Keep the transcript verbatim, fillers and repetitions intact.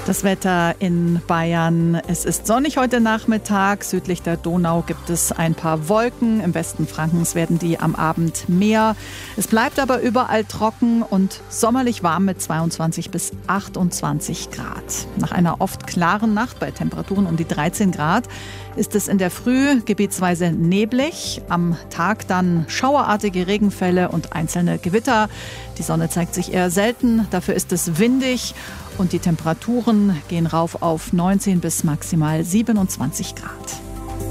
Das Wetter in Bayern. Es ist sonnig heute Nachmittag. Südlich der Donau gibt es ein paar Wolken. Im Westen Frankens werden die am Abend mehr. Es bleibt aber überall trocken und sommerlich warm mit zweiundzwanzig bis achtundzwanzig Grad. Nach einer oft klaren Nacht bei Temperaturen um die dreizehn Grad ist es in der Früh gebietsweise neblig. Am Tag dann schauerartige Regenfälle und einzelne Gewitter. Die Sonne zeigt sich eher selten. Dafür ist es windig. Und die Temperaturen gehen rauf auf neunzehn bis maximal siebenundzwanzig Grad.